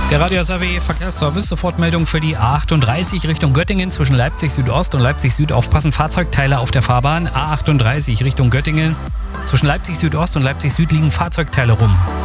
Der Radio SAW Verkehrsservice, Sofortmeldung für die A38 Richtung Göttingen zwischen Leipzig Südost und Leipzig Süd. Aufpassen, Fahrzeugteile auf der Fahrbahn. A38 Richtung Göttingen zwischen Leipzig Südost und Leipzig Süd liegen Fahrzeugteile rum.